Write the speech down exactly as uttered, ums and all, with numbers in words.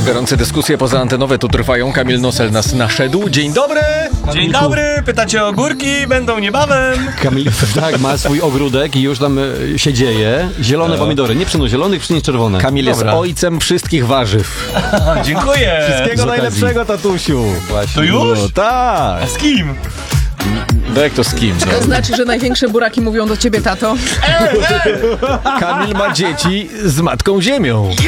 Gorące dyskusje pozaantenowe tu trwają. Kamil Nosel nas naszedł. Dzień dobry! Dzień dobry, pytacie o ogórki, będą niebawem. Kamil, tak, ma swój ogródek i już tam e, się dzieje. Zielone pomidory. Nie przynoś zielonych, przynieś czerwone. Kamil jest Dobra. ojcem wszystkich warzyw. Dziękuję. Wszystkiego z okazji. najlepszego, tatusiu. Właśnie. To już? No tak. A z kim? No jak to z kim? No. To znaczy, że największe buraki mówią do ciebie, tato? Kamil ma dzieci z Matką Ziemią.